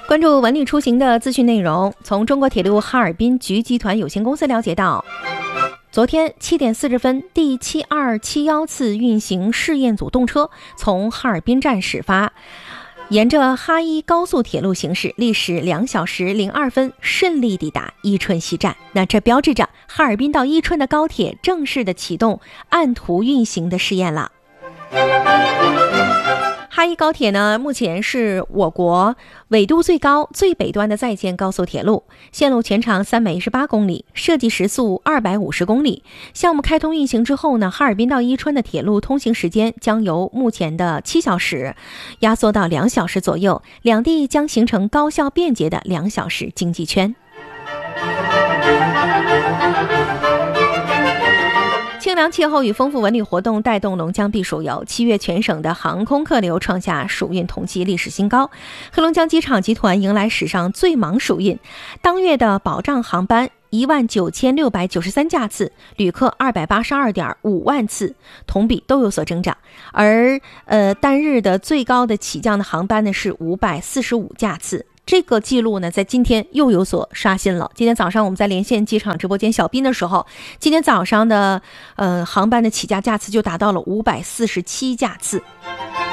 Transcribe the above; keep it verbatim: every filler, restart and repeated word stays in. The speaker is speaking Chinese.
关注文旅出行的资讯内容。从中国铁路哈尔滨局集团有限公司了解到，昨天七点四十分，第七二七一次运行试验组动车从哈尔滨站始发，沿着哈一高速铁路行驶，历时两小时零二分，顺利抵达伊春西站。那这标志着哈尔滨到伊春的高铁正式的启动按图运行的试验了。哈一高铁呢，目前是我国纬度最高、最北端的在建高速铁路，线路全长三百一十八公里，设计时速二百五十公里。项目开通运行之后呢，哈尔滨到伊春的铁路通行时间将由目前的七小时压缩到两小时左右，两地将形成高效便捷的两小时经济圈。清凉气候与丰富文旅活动带动龙江避暑游，七月全省的航空客流创下暑运同期历史新高。黑龙江机场集团迎来史上最忙暑运，当月的保障航班一万九千六百九十三架次，旅客二百八十二点五万次，同比都有所增长。而呃单日的最高的起降的航班呢是五百四十五架次。这个记录呢，在今天又有所刷新了。今天早上我们在连线机场直播间小斌的时候，今天早上的呃航班的起降架次就达到了五百四十七架次。